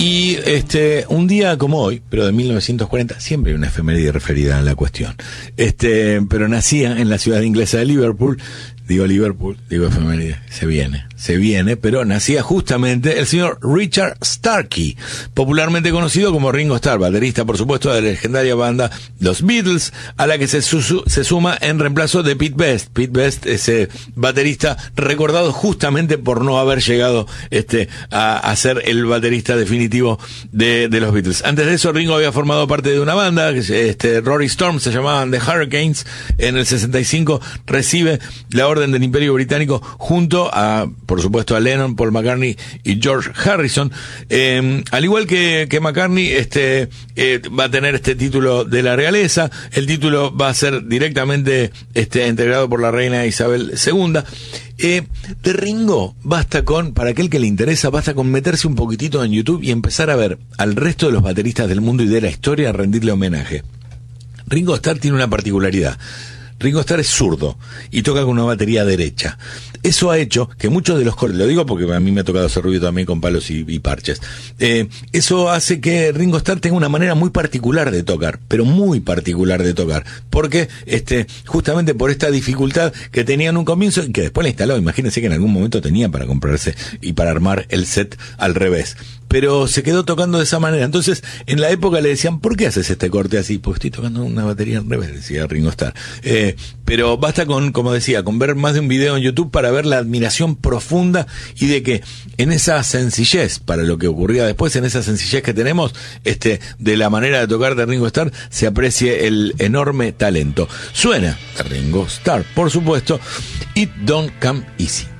Y un día como hoy, pero de 1940, siempre hay una efeméride referida a la cuestión. Pero nacía en la ciudad inglesa de Liverpool. Digo efeméride, se viene, pero nacía justamente el señor Richard Starkey, popularmente conocido como Ringo Starr, baterista, por supuesto, de la legendaria banda Los Beatles, a la que se suma en reemplazo de Pete Best. Pete Best, ese baterista recordado justamente por no haber llegado a ser el baterista definitivo de los Beatles. Antes de eso, Ringo había formado parte de una banda, Rory Storm, se llamaban The Hurricanes. En el 65 recibe la Orden del Imperio Británico junto a, por supuesto, a Lennon, Paul McCartney y George Harrison. Al igual que McCartney, va a tener este título de la realeza. El título va a ser directamente entregado por la reina Isabel II. De Ringo, para aquel que le interesa, basta con meterse un poquitito en YouTube y empezar a ver al resto de los bateristas del mundo y de la historia rendirle homenaje. Ringo Starr tiene una particularidad. Ringo Starr es zurdo y toca con una batería derecha. Eso ha hecho que muchos de los cortes, lo digo porque a mí me ha tocado hacer ruido también con palos y parches, eso hace que Ringo Starr tenga una manera muy particular de tocar, pero muy particular de tocar, porque justamente por esta dificultad que tenía en un comienzo y que después la instaló. Imagínense que en algún momento tenía para comprarse y para armar el set al revés, pero se quedó tocando de esa manera. Entonces, en la época le decían, ¿por qué haces este corte así? Porque estoy tocando una batería al revés, decía Ringo Starr. Pero basta con, como decía, con ver más de un video en YouTube para ver la admiración profunda y de que en esa sencillez, para lo que ocurría después, en esa sencillez que tenemos, de la manera de tocar de Ringo Starr, se aprecie el enorme talento. Suena Ringo Starr, por supuesto, It Don't Come Easy.